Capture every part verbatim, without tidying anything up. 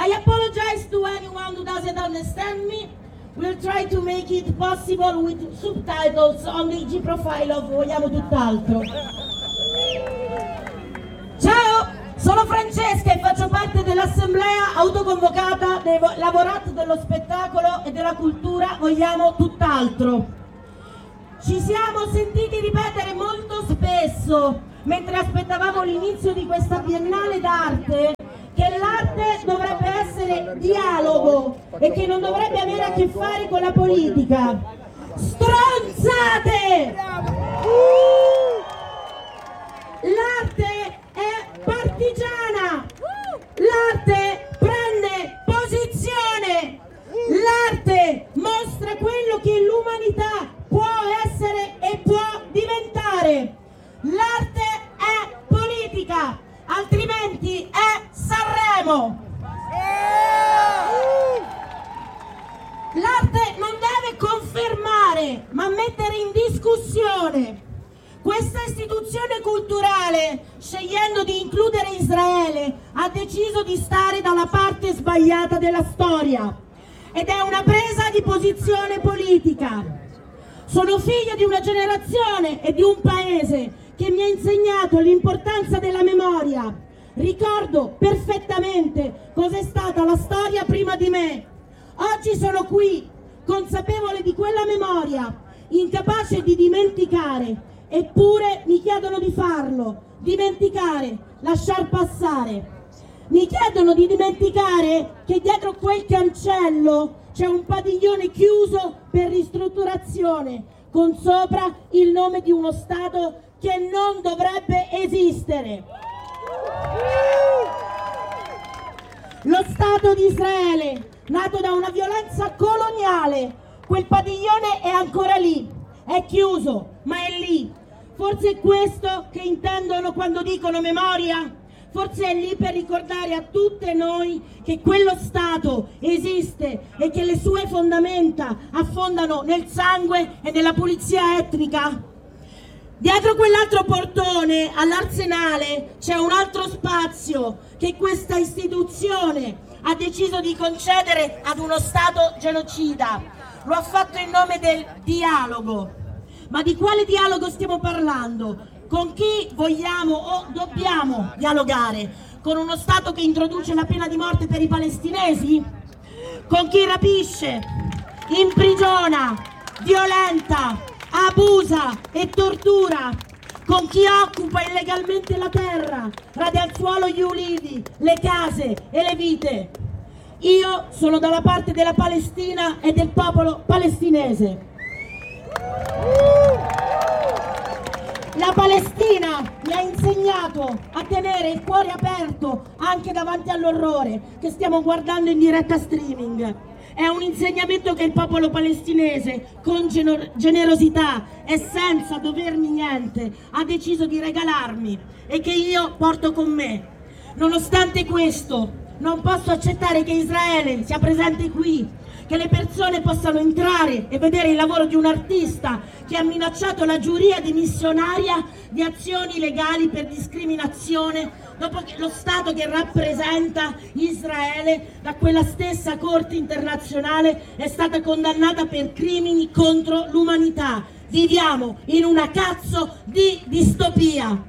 I apologize to anyone who doesn't understand me. We'll try to make it possible with subtitles on the I G profile of Vogliamo Tutt'Altro. Ciao, sono Francesca e faccio parte dell'assemblea autoconvocata dei lavoratori dello spettacolo e della cultura Vogliamo Tutt'Altro. Ci siamo sentiti ripetere molto spesso, mentre aspettavamo l'inizio di questa Biennale d'arte, che l'arte dovrebbe essere dialogo e che non dovrebbe avere a che fare con la politica. Stronzate! L'arte è partigiana, l'arte prende posizione, l'arte mostra quello che l'umanità può essere e può diventare. L'arte è politica, altrimenti è Sanremo. L'arte non deve confermare, ma mettere in discussione. Questa istituzione culturale, scegliendo di includere Israele, ha deciso di stare dalla parte sbagliata della storia ed è una presa di posizione politica. Sono figlia di una generazione e di un paese che mi ha insegnato l'importanza della memoria. Ricordo perfettamente cos'è stata la storia prima di me. Oggi sono qui, consapevole di quella memoria, incapace di dimenticare. Eppure mi chiedono di farlo, dimenticare, lasciar passare. Mi chiedono di dimenticare che dietro quel cancello c'è un padiglione chiuso per ristrutturazione, con sopra il nome di uno Stato che non dovrebbe esistere. Lo Stato di Israele, nato da una violenza coloniale. Quel padiglione è ancora lì, è chiuso, ma è lì. Forse è questo che intendono quando dicono memoria? Forse è lì per ricordare a tutte noi che quello Stato esiste e che le sue fondamenta affondano nel sangue e nella pulizia etnica? Dietro quell'altro portone, all'Arsenale, c'è un altro spazio che questa istituzione ha deciso di concedere ad uno Stato genocida. Lo ha fatto in nome del dialogo. Ma di quale dialogo stiamo parlando? Con chi vogliamo o dobbiamo dialogare? Con uno Stato che introduce la pena di morte per i palestinesi? Con chi rapisce, imprigiona, violenta, abusa e tortura? Con chi occupa illegalmente la terra, rade al suolo gli ulivi, le case e le vite? Io sono dalla parte della Palestina e del popolo palestinese. La Palestina mi ha insegnato a tenere il cuore aperto anche davanti all'orrore che stiamo guardando in diretta streaming. È un insegnamento che il popolo palestinese, con gener- generosità e senza dovermi niente, ha deciso di regalarmi e che io porto con me. Nonostante questo, non posso accettare che Israele sia presente qui, che le persone possano entrare e vedere il lavoro di un artista che ha minacciato la giuria dimissionaria di azioni legali per discriminazione dopo che lo Stato che rappresenta Israele da quella stessa Corte internazionale è stata condannata per crimini contro l'umanità. Viviamo in una cazzo di distopia.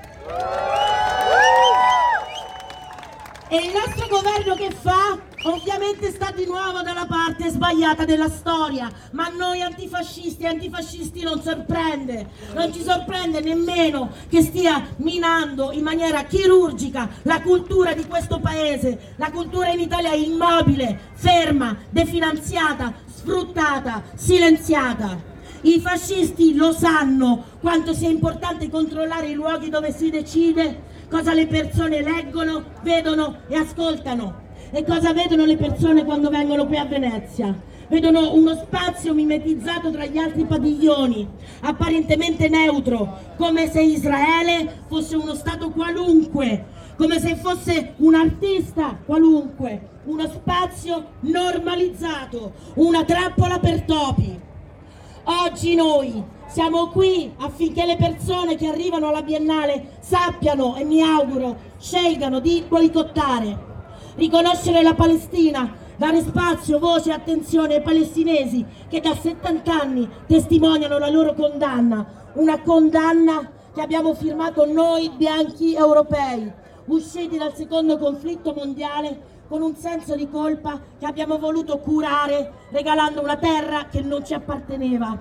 E il nostro governo che fa? Ovviamente sta di nuovo dalla parte sbagliata della storia, ma noi antifascisti e antifascisti non sorprende, non ci sorprende nemmeno che stia minando in maniera chirurgica la cultura di questo paese. La cultura in Italia è immobile, ferma, definanziata, sfruttata, silenziata. I fascisti lo sanno quanto sia importante controllare i luoghi dove si decide, cosa le persone leggono, vedono e ascoltano. E cosa vedono le persone quando vengono qui a Venezia? Vedono uno spazio mimetizzato tra gli altri padiglioni, apparentemente neutro, come se Israele fosse uno Stato qualunque, come se fosse un artista qualunque, uno spazio normalizzato, una trappola per topi. Oggi noi siamo qui affinché le persone che arrivano alla Biennale sappiano, e mi auguro, scelgano di boicottare. riconoscere la Palestina, dare spazio, voce e attenzione ai palestinesi che da settanta anni testimoniano la loro condanna, una condanna che abbiamo firmato noi bianchi europei, usciti dal secondo conflitto mondiale con un senso di colpa che abbiamo voluto curare regalando una terra che non ci apparteneva.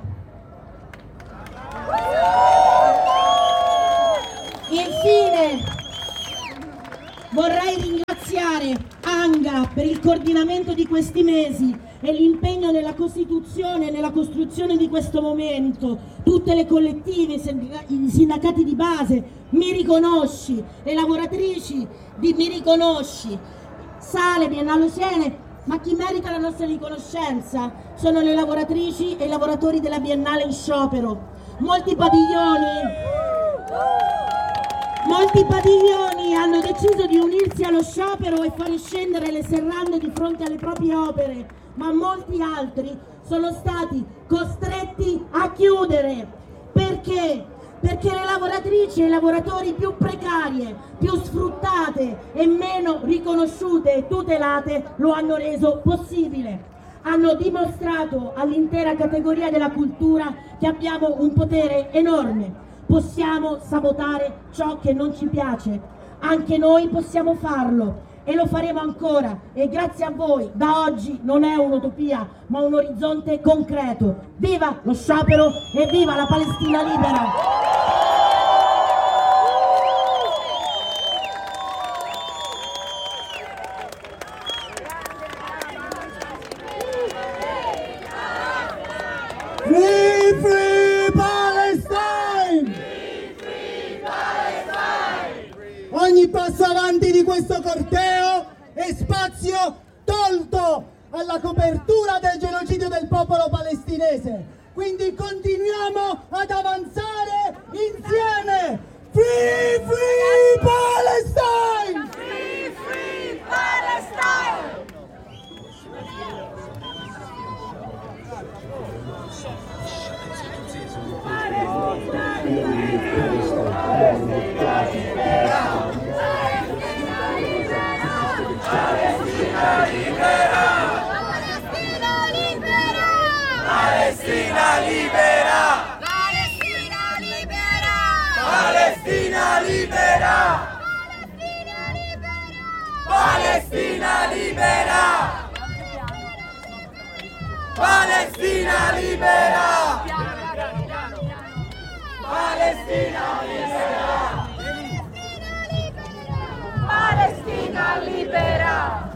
Infine vorrei ringraziare Anga per il coordinamento di questi mesi e l'impegno nella costituzione e nella costruzione di questo momento, tutte le collettive, i sindacati di base, Mi Riconosci, le lavoratrici di Mi Riconosci, Sale, Biennale Oceane, ma chi merita la nostra riconoscenza sono le lavoratrici e i lavoratori della Biennale in sciopero. Molti padiglioni, molti padiglioni hanno deciso di unirsi allo sciopero e fare scendere le serrande di fronte alle proprie opere, ma molti altri sono stati costretti a chiudere. Perché? Perché le lavoratrici e i lavoratori più precarie, più sfruttate e meno riconosciute e tutelate lo hanno reso possibile. Hanno dimostrato all'intera categoria della cultura che abbiamo un potere enorme. Possiamo sabotare ciò che non ci piace. Anche noi possiamo farlo e lo faremo ancora. E grazie a voi, da oggi non è un'utopia, ma un orizzonte concreto. Viva lo sciopero e viva la Palestina libera! Free, free Palestine! Free, free Palestine! Ogni passo avanti di questo corteo è spazio tolto alla copertura del genocidio del popolo palestinese. Quindi continuiamo ad avanzare insieme! Free, free Palestine! Free, free Palestine! Palestina libera! Palestina libera! Palestina libera! Palestina libera! Palestina libera! Palestina libera! Palestina libera!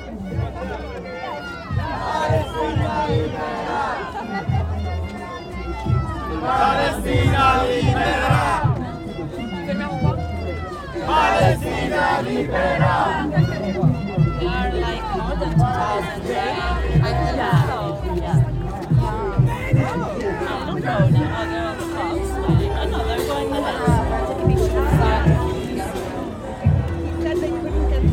Palestina libera! Palestina libera! Palestina libera! We are like more than two thousand, right? I think so, yeah. I don't know, now they're on the clouds. I know, they're going ahead. Said they couldn't get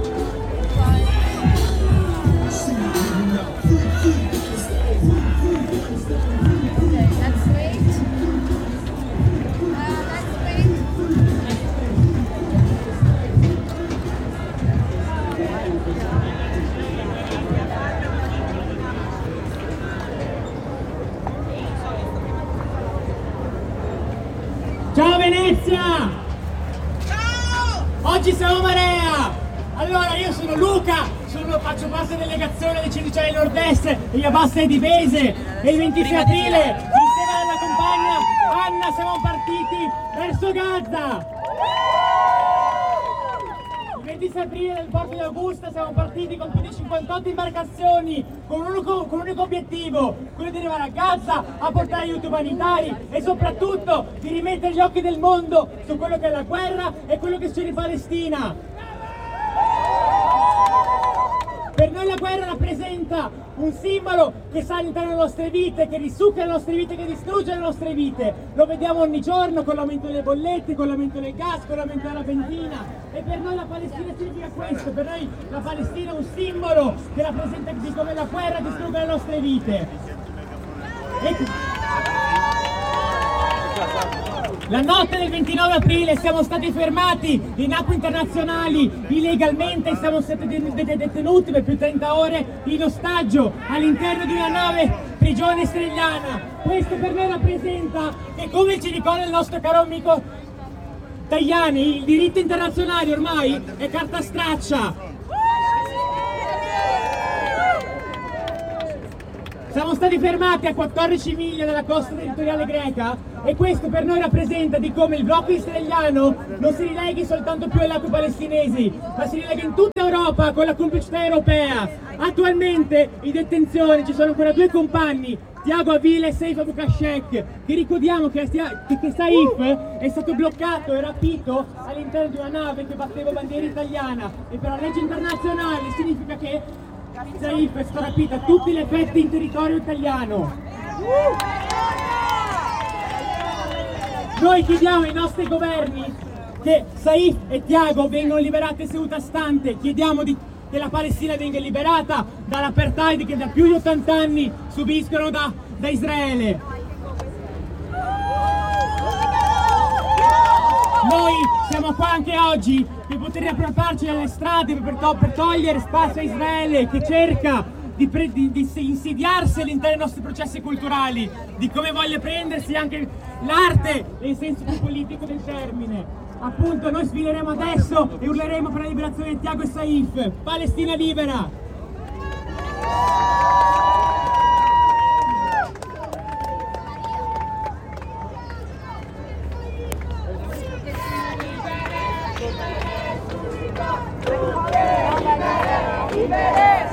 Let's wait. Uh, let's wait. Ciao Venezia! Ciao! Oggi siamo Marea! Allora, io sono Luca, sono, faccio parte della delegazione dei Centrali Nord-Est degli Abbassi Difese e il ventisei aprile, insieme alla compagna Anna, siamo partiti verso Gaza! Il ventisei aprile nel porto di Augusta siamo partiti con più di cinquantotto imbarcazioni con un unico, con un unico obiettivo, quello di arrivare a Gaza a portare aiuti umanitari e soprattutto di rimettere gli occhi del mondo su quello che è la guerra e quello che succede in Palestina. Per noi la guerra rappresenta un simbolo che sta all'interno delle nostre vite, che risucchia le nostre vite, che distrugge le nostre vite. Lo vediamo ogni giorno con l'aumento delle bollette, con l'aumento del gas, con l'aumento della benzina. E per noi la Palestina significa questo, per noi la Palestina è un simbolo che rappresenta di come la guerra distrugge le nostre vite. E... La notte del ventinove aprile siamo stati fermati in acque internazionali illegalmente, siamo stati detenuti per più di trenta ore in ostaggio all'interno di una nave prigione israeliana. Questo per noi rappresenta che, come ci ricorda il nostro caro amico Tajani, il diritto internazionale ormai è carta straccia. Siamo stati fermati a quattordici miglia dalla costa territoriale greca e questo per noi rappresenta di come il blocco israeliano non si rileghi soltanto più ai lati palestinesi, ma si rilega in tutta Europa con la complicità europea. Attualmente in detenzione ci sono ancora due compagni, Tiago Avila e Saif Abu Kashek, che ricordiamo che, che, che Saif è stato bloccato e rapito all'interno di una nave che batteva bandiera italiana e per la legge internazionale significa che Saif è stato rapito a tutti gli effetti in territorio italiano. Noi chiediamo ai nostri governi che Saif e Tiago vengano liberati in seduta stante, chiediamo di, che la Palestina venga liberata dall'apartheid che da più di ottanta anni subiscono da, da Israele. Noi siamo qua anche oggi per poter riappropriarci dalle strade, per, to per togliere spazio a Israele che cerca di, di, di insidiarsi all'interno dei nostri processi culturali, di come voglia prendersi anche l'arte nel senso più politico del termine. Appunto noi sfileremo adesso e urleremo per la liberazione di Tiago e Saif. Palestina libera!